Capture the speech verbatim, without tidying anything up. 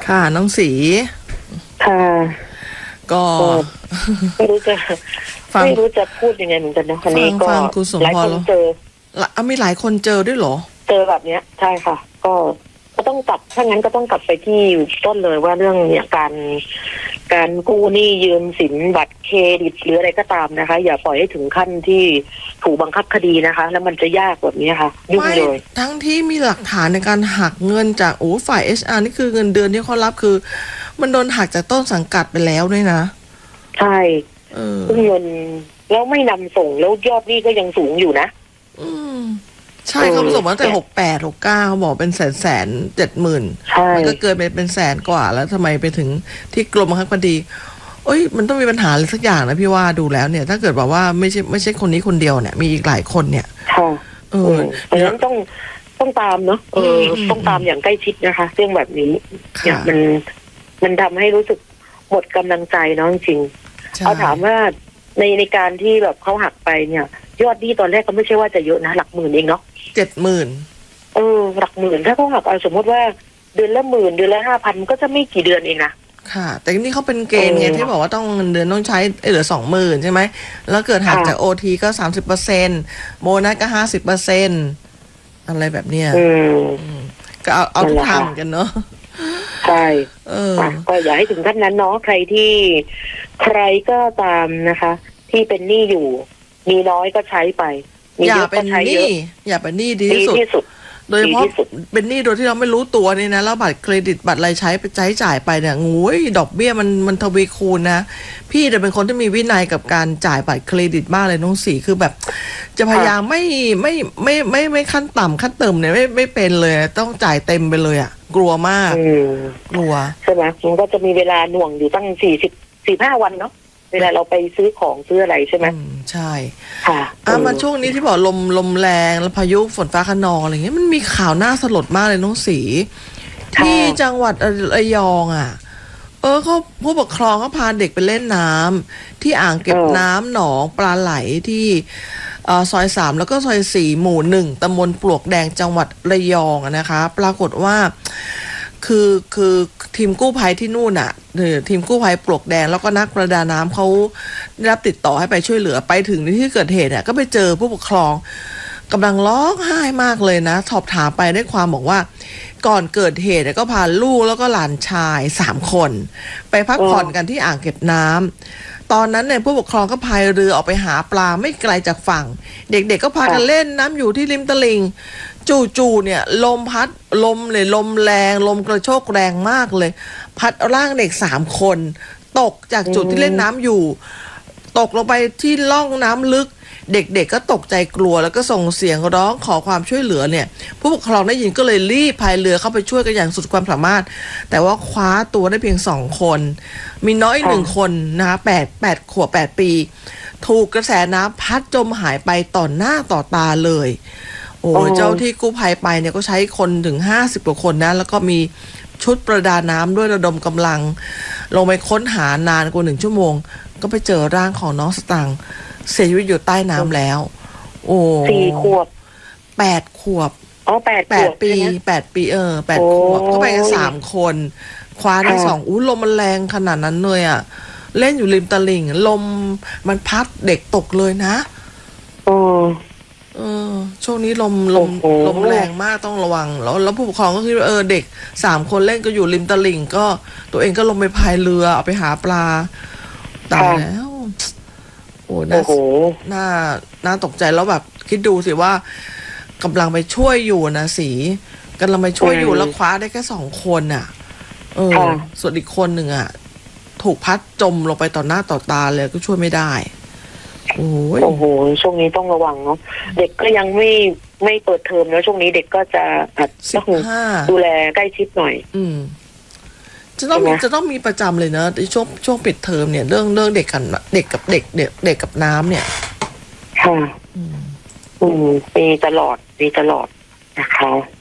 ค่ะน้องศรีค่ะก็ไม่รู้จะไม่รู้จะพูดยังไงเหมือนกันนะคันนี้ก็หลายคนเจอมีหลายคนเจอด้วยเหรอเจอแบบเนี้ยใช่ค่ะก็ก็ต้องกลับถ้างั้นก็ต้องกลับไปที่ต้นเลยว่าเรื่องเนี่ยการการกู้หนี้ยืมสินบัตรเครดิตหรืออะไรก็ตามนะคะอย่าปล่อยให้ถึงขั้นที่ถูกบังคับคดีนะคะแล้วมันจะยากแบบนี้ค่ะยุ่งเลยทั้งที่มีหลักฐานในการหักเงินจากโอ้ฝ่าย เอช อาร์ นี่คือเงินเดือนที่เขารับคือมันโดนหักจากต้นสังกัดไปแล้วด้วยนะใช่เออเงินแล้วไม่นำส่งแล้วยอดหนี้ก็ยังสูงอยู่นะอืมใช่เขาส่งมาตั้งแต่หกแปดหกเก้าเขาบอกเป็นแสนแสนเจ็ดหมื่นมันก็เกินไปเป็นแสนกว่าแล้วทำไมไปถึงที่กรมบังคับคดีเอ้ยมันต้องมีปัญหาอะไรสักอย่างนะพี่ว่าดูแล้วเนี่ยถ้าเกิดแบบว่าไม่ใช่ไม่ใช่คนนี้คนเดียวเนี่ยมีอีกหลายคนเนี่ยค่ะเออเพราะฉะนั้นต้องต้องตามเนาะเออต้องตามอย่างใกล้ชิดนะคะเรื่องแบบนี้เนี่ยมันมันทำให้รู้สึกหมดกำลังใจเนาะจริงเอาถามว่าในในการที่แบบเขาหักไปเนี่ยยอดหนี้ตอนแรกก็ไม่ใช่ว่าจะเยอะนะหลักหมื่นเองเนาะเจ็ดหมื่นเออหลักหมื่นถ้าเขาหักเอาสมมติว่าเดือนละหมื่นเดือนละห้าพันก็จะไม่กี่เดือนเองนะค่ะแต่นี่เขาเป็นเกณฑ์ไงที่บอกว่าต้องเงินเดือนต้องใช้เหลือสองหมื่นใช่ไหมแล้วเกิดหักจากโอทีก็สามสิบเปอร์เซ็นต์โบนัสก็ห้าสิบเปอร์เซ็นต์อะไรแบบเนี้ยก็เอาเอาทุกทางกันเนาะใช่เออก็อย่าให้ถึงขั้นนั้นเนาะใครที่ใครก็ตามนะคะที่เป็นหนี้อยู่มีน้อยก็ใช้ไปอย่าเป็นหนี้อย่าเป็นหนี้ดีที่สุดโดยเฉพาะเป็นหนี้โดยที่เราไม่รู้ตัวนี่นะแล้วบัตรเครดิตบัตรอะไรใช้ไปใช้จ่ายไปเนี่ยงูยดอกเบี้ยมันมันทวีคูณนะพี่จะเป็นคนที่มีวินัยกับการจ่ายบัตรเครดิตมากเลยน้องสีคือแบบจะพยายามไม่ไม่ไม่ไม่ไม่ขั้นต่ำขั้นเติมเนี่ยไม่ไม่เป็นเลยต้องจ่ายเต็มไปเลยอ่ะกลัวมากกลัวใช่ไหมมันก็จะมีเวลาหน่วงอยู่ตั้งสี่สิบสี่ห้าวันเนาะเวลาเราไปซื้อของซื้ออะไรใช่ไหมใช่ค่ะอ่ะมาช่วงนี้ที่บอกลมลมแรงแล้วพายุฝนฟ้าคะนองอะไรเงี้ยมันมีข่าวน่าสลดมากเลยน้องสีที่จังหวัดระยองอ่ะเออเขาผู้ปกครองเขาพาเด็กไปเล่นน้ำที่อ่างเก็บน้ำหนองปลาไหลที่ซอยสามแล้วก็ซอยสี่หมู่หนึ่งตำบลปลวกแดงจังหวัดระยองนะคะปรากฏว่าคือคือทีมกู้ภัยที่นู่นอ่ะทีมกู้ภัยปลวกแดงแล้วก็นักประดาน้ำเขาได้รับติดต่อให้ไปช่วยเหลือไปถึงในที่เกิดเหตุเนี่ยก็ไปเจอผู้ปกครองกำลังร้องไห้มากเลยนะสอบถามไปได้ความบอกว่าก่อนเกิดเหตุก็พาลูกแล้วก็หลานชายสามคนไปพักผ่อนกันที่อ่างเก็บน้ำตอนนั้นเนี่ยผู้ปกครองก็พายเรือออกไปหาปลาไม่ไกลจากฝั่งเด็กๆก็พากันเล่นน้ำอยู่ที่ริมตลิ่งจู่ๆเนี่ยลมพัดลมเลยลมแรงลมกระโชกแรงมากเลยพัดร่างเด็กสามคนตกจากจุดที่เล่นน้ำอยู่ตกลงไปที่ล่องน้ำลึกเด็กๆก็ตกใจกลัวแล้วก็ส่งเสียงร้องขอความช่วยเหลือเนี่ยผู้ปกครองได้ยินก็เลยรีบพายเรือเข้าไปช่วยกันอย่างสุดความสามารถแต่ว่าคว้าตัวได้เพียงสองคนมีน้อยหนึ่งคนนะคะแปดแปดขวบแปดปีถูกกระแสน้ำพัดจมหายไปต่อหน้าต่อตาเลยโอ้เจ้าที่กู้ภัยไปเนี่ยก็ใช้คนถึงห้าสิบกว่าคนนะแล้วก็มีชุดประดาน้ำด้วยระดมกำลังลงไปค้นหานานกว่าหนึ่งชั่วโมงก็ไปเจอร่างของน้องสตังค์เสียชีวิตอยู่ใต้น้ำแล้วโอ้สี่ขวบแปดขวบอ๋อแปดแปดปีแปดปีเออแปดขวบก็ไปกันสามคนคว้าได้สองอู้ลมมันแรงขนาดนั้นเลยอ่ะเล่นอยู่ริมตลิ่งลมมันพัดเด็กตกเลยนะโอ้เออช่วงนี้ลมลมลมแรงมากต้องระวังแล้วแล้วผู้ปกครองก็คิดว่าเออเด็กสามคนเล่นก็อยู่ริมตลิ่งก็ตัวเองก็ลงไปพายเรือเอาไปหาปลาตายแล้วโอ้น่าน่าน่าตกใจแล้วแบบคิดดูสิว่ากำลังไปช่วยอยู่นะสีกำลังไปช่วยอยู่แล้วคว้าได้แค่สองคนอ่ะเออส่วนอีกคนหนึ่งอ่ะถูกพัดจมลงไปต่อหน้าต่อตาเลยก็ช่วยไม่ได้โอ้ยโอ้โหช่วงนี้ต้องระวังเนาะเด็กก็ยังไม่ไม่เปิดเทอมแล้วช่วงนี้เด็กก็จะต้องดูแลใกล้ชิดหน่อยอืมจะต้องมีจะต้องมีประจำเลยเนอะในช่วงช่วงปิดเทอมเนี่ยเรื่องเรื่องเด็กกันเด็กกับเด็กเด็กเด็กกับน้ำเนี่ยค่ะอืมมีตลอดมีตลอดนะคะ